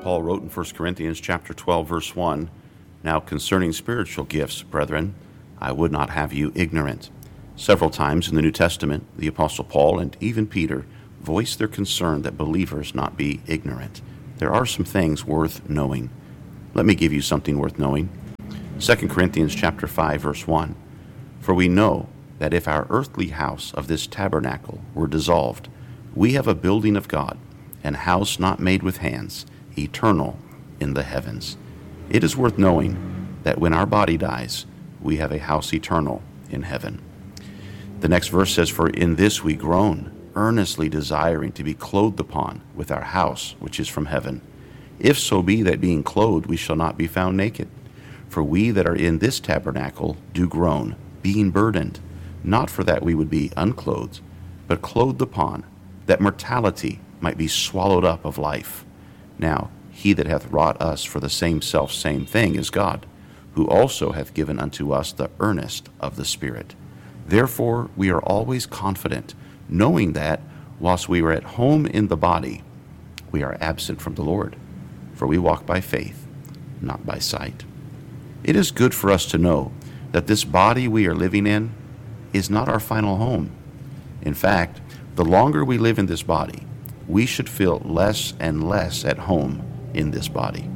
Paul wrote in 1 Corinthians chapter 12, verse 1, "Now concerning spiritual gifts, brethren, I would not have you ignorant." Several times in the New Testament, the Apostle Paul and even Peter voiced their concern that believers not be ignorant. There are some things worth knowing. Let me give you something worth knowing. 2 Corinthians chapter 5, verse 1, "For we know that if our earthly house of this tabernacle were dissolved, we have a building of God, an house not made with hands, eternal in the heavens." It is worth knowing that when our body dies, we have a house eternal in heaven. The next verse says, "For in this we groan, earnestly desiring to be clothed upon with our house which is from heaven. If so be that being clothed we shall not be found naked. For we that are in this tabernacle do groan, being burdened, not for that we would be unclothed, but clothed upon, that mortality might be swallowed up of life. Now he that hath wrought us for the same thing is God, who also hath given unto us the earnest of the Spirit. Therefore we are always confident, knowing that, whilst we are at home in the body, we are absent from the Lord. For we walk by faith, not by sight." It is good for us to know that this body we are living in is not our final home. In fact, the longer we live in this body, we should feel less and less at home in this body.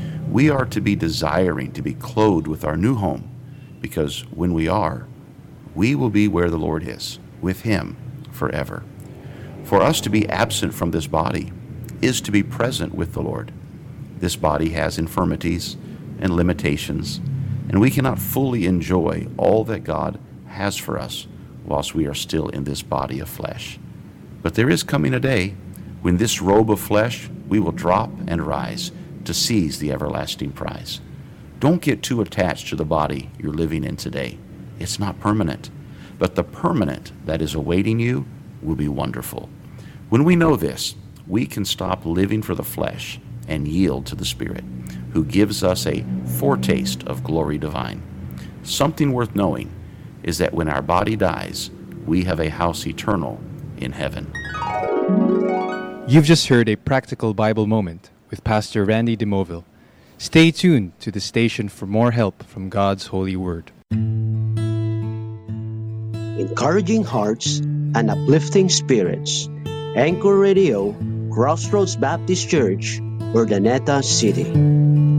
We are to be desiring to be clothed with our new home, because when we are, we will be where the Lord is, with Him forever. For us to be absent from this body is to be present with the Lord. This body has infirmities and limitations, and we cannot fully enjoy all that God has for us whilst we are still in this body of flesh. But there is coming a day when this robe of flesh we will drop and rise to seize the everlasting prize. Don't get too attached to the body you're living in today. It's not permanent, but the permanent that is awaiting you will be wonderful. When we know this, we can stop living for the flesh and yield to the Spirit, who gives us a foretaste of glory divine. Something worth knowing is that when our body dies, we have a house eternal in heaven. You've just heard a practical Bible moment with Pastor Randy DeMoville. Stay tuned to the station for more help from God's holy word. Encouraging hearts and uplifting spirits. Anchor Radio, Crossroads Baptist Church, Urdaneta City.